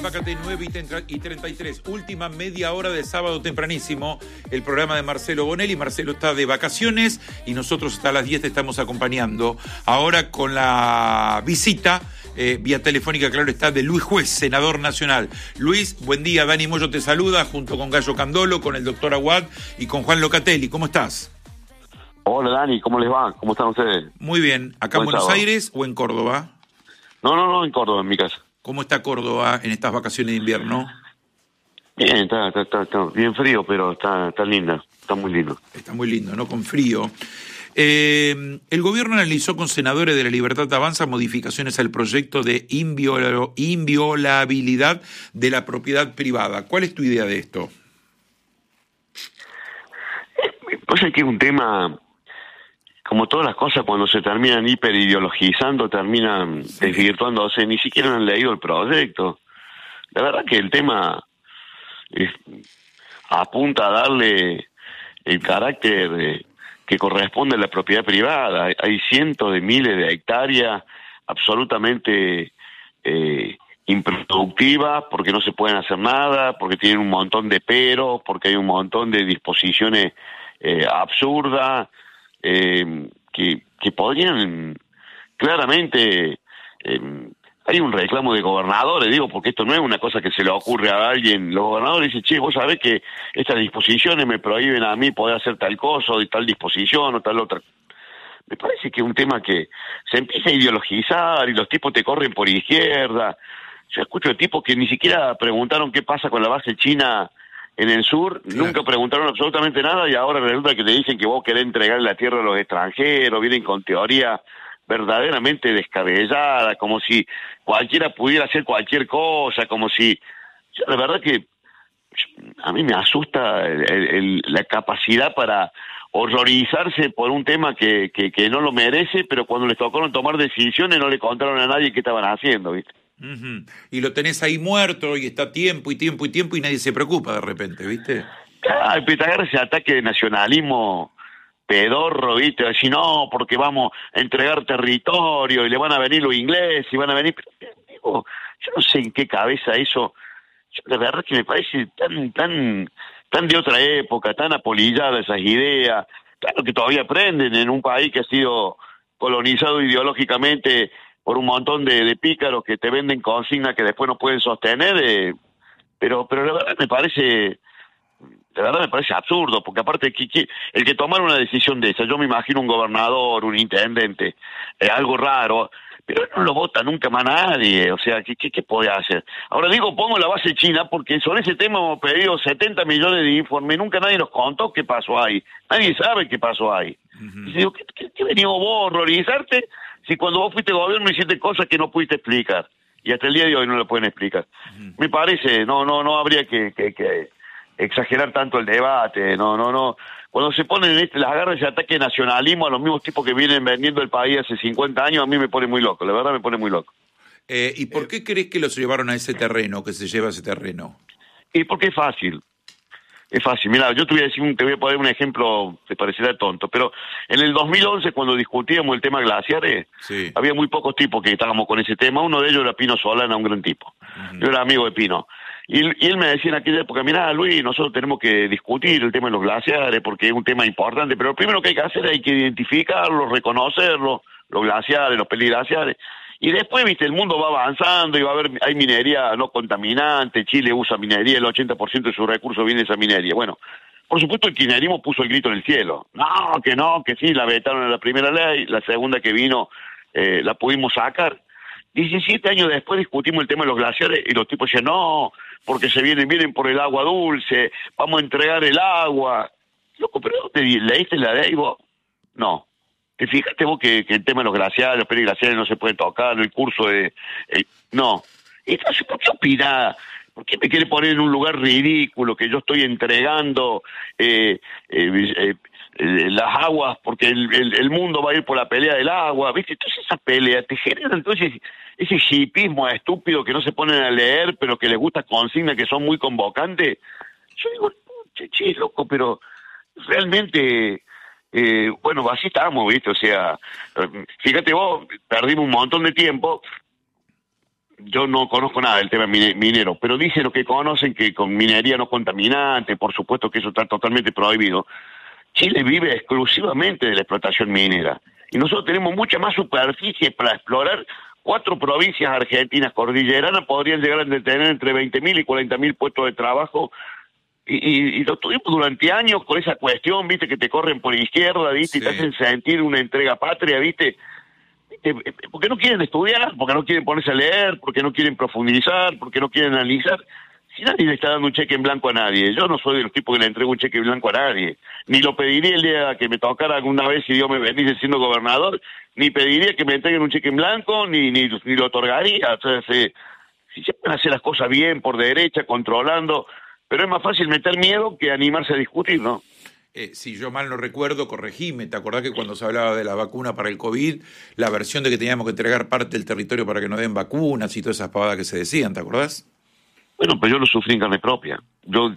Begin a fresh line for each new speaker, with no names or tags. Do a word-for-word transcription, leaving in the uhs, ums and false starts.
Macate, nueve y treinta y tres. Última media hora de sábado tempranísimo. El programa de Marcelo Bonelli. Marcelo está de vacaciones y nosotros hasta las diez te estamos acompañando. Ahora con la visita, eh, vía telefónica, claro está, de Luis Juez, senador nacional. Luis, buen día. Dani Moyo te saluda junto con Gallo Candolo, con el doctor Aguad y con Juan Locatelli. ¿Cómo estás?
Hola Dani, ¿cómo les va? ¿Cómo están ustedes?
Muy bien. ¿Acá en Buenos Aires o en Córdoba?
No, no, no, en Córdoba, en mi casa.
¿Cómo está Córdoba en estas vacaciones de invierno?
Bien, está, está, está, está bien frío, pero está, está linda, está muy lindo.
Está muy lindo, ¿no? Con frío. Eh, el gobierno analizó con senadores de la Libertad Avanza modificaciones al proyecto de inviola, inviolabilidad de la propiedad privada. ¿Cuál es tu idea de esto?
Pues es que es un tema, como todas las cosas, cuando se terminan hiperideologizando, terminan sí. desvirtuándose, ni siquiera han leído el proyecto. La verdad que el tema es, apunta a darle el carácter eh, que corresponde a la propiedad privada. Hay, hay cientos de miles de hectáreas absolutamente eh, improductivas porque no se pueden hacer nada, porque tienen un montón de peros, porque hay un montón de disposiciones eh, absurdas, eh, que, que podrían claramente... Eh, hay un reclamo de gobernadores, digo, porque esto no es una cosa que se le ocurre a alguien. Los gobernadores dicen, che, vos sabés que estas disposiciones me prohíben a mí poder hacer tal cosa, o de tal disposición, o tal otra. Me parece que es un tema que se empieza a ideologizar y los tipos te corren por izquierda. Yo escucho de tipos que ni siquiera preguntaron qué pasa con la base china en el sur, claro. Nunca preguntaron absolutamente nada y ahora resulta que te dicen que vos querés entregar la tierra a los extranjeros, vienen con teoría verdaderamente descabellada, como si cualquiera pudiera hacer cualquier cosa, como si... Yo, la verdad que a mí me asusta el, el, la capacidad para horrorizarse por un tema que, que, que no lo merece, pero cuando les tocaron tomar decisiones no le contaron a nadie qué estaban haciendo, ¿viste?
Uh-huh. Y lo tenés ahí muerto y está tiempo y tiempo y tiempo y nadie se preocupa de repente, ¿viste?
Claro, pero te agarra ese ataque de nacionalismo pedorro, ¿viste? Decir, no, porque vamos a entregar territorio y le van a venir los ingleses y van a venir... Pero, digo, yo no sé en qué cabeza eso... Yo, la verdad que me parece tan tan tan de otra época, tan apolillada esas ideas. Claro que todavía aprenden en un país que ha sido colonizado ideológicamente por un montón de, de pícaros que te venden consignas que después no pueden sostener, eh, pero pero la verdad me parece... La verdad me parece absurdo, porque aparte que, que, el que tomara una decisión de esa, yo me imagino un gobernador, un intendente, eh, algo raro, pero no lo vota nunca más nadie, o sea, ¿qué, qué, qué puede hacer? Ahora digo, pongo la base china, porque sobre ese tema hemos pedido setenta millones de informes, nunca nadie nos contó qué pasó ahí, nadie sabe qué pasó ahí. Uh-huh. Y digo, ¿qué, qué, qué venimos vos a horrorizarte si cuando vos fuiste gobierno hiciste cosas que no pudiste explicar? Y hasta el día de hoy no lo pueden explicar. Uh-huh. Me parece, no, no, no habría que... que, que exagerar tanto el debate, no, no, no. Cuando se ponen en este, las agarras ese ataque de nacionalismo a los mismos tipos que vienen vendiendo el país hace cincuenta años, a mí me pone muy loco, la verdad me pone muy loco.
Eh, ¿Y por qué crees que los llevaron a ese terreno, que se lleva a ese terreno?
Y porque es fácil, es fácil. Mira, yo te voy a decir, un, te voy a poner un ejemplo, te parecerá tonto, pero en el dos mil once cuando discutíamos el tema glaciares, sí. Había muy pocos tipos que estábamos con ese tema, uno de ellos era Pino Solana, un gran tipo, uh-huh. Yo era amigo de Pino. Y, y él me decía en aquella época, mirá Luis, nosotros tenemos que discutir el tema de los glaciares porque es un tema importante, pero lo primero que hay que hacer es hay que identificarlos, reconocerlos, los glaciares, los peliglaciares, y después, viste, el mundo va avanzando y va a haber, hay minería no contaminante, Chile usa minería, el ochenta por ciento de sus recursos viene de esa minería. Bueno, por supuesto el kirchnerismo puso el grito en el cielo, no, que no, que sí, la vetaron en la primera ley, la segunda que vino eh, la pudimos sacar. diecisiete años después discutimos el tema de los glaciares y los tipos decían, no, porque se vienen, vienen por el agua dulce, vamos a entregar el agua. Loco, pero ¿te leíste la ley vos? No. ¿Te fijaste vos que, que el tema de los glaciares, los periglaciares no se pueden tocar, el curso de... Eh, no. Entonces, ¿por qué opinás? ¿Por qué me quiere poner en un lugar ridículo que yo estoy entregando eh, eh, eh, eh, las aguas porque el, el, el mundo va a ir por la pelea del agua? ¿Viste? Entonces esa pelea te genera entonces ese hipismo estúpido que no se ponen a leer pero que les gusta consignas que son muy convocantes. Yo digo, che, che, loco, pero realmente... Eh, bueno, así estamos, ¿viste? O sea, fíjate vos, perdimos un montón de tiempo yo no conozco nada del tema mine- minero, pero dicen los que conocen que con minería no contaminante, por supuesto que eso está totalmente prohibido. Chile vive exclusivamente de la explotación minera y nosotros tenemos mucha más superficie para explorar. Cuatro provincias argentinas cordilleranas podrían llegar a tener entre veinte mil y cuarenta mil puestos de trabajo y, y, y lo tuvimos durante años con esa cuestión, viste, que te corren por izquierda, viste, sí. Y te hacen sentir una entrega patria, viste, porque no quieren estudiar, porque no quieren ponerse a leer, porque no quieren profundizar, porque no quieren analizar. Si nadie le está dando un cheque en blanco a nadie, yo no soy de los tipos que le entrego un cheque en blanco a nadie, ni lo pediría el día que me tocara alguna vez si Dios me bendice siendo gobernador, ni pediría que me entreguen un cheque en blanco, ni ni, ni lo otorgaría. O sea, se, si se pueden hacer las cosas bien, por derecha, controlando, pero es más fácil meter miedo que animarse a discutir, ¿no?
Eh, si yo mal no recuerdo, corregime, ¿te acordás que cuando se hablaba de la vacuna para el COVID, la versión de que teníamos que entregar parte del territorio para que nos den vacunas y todas esas pavadas que se decían, ¿te acordás?
Bueno, pero yo lo sufrí en carne propia. Yo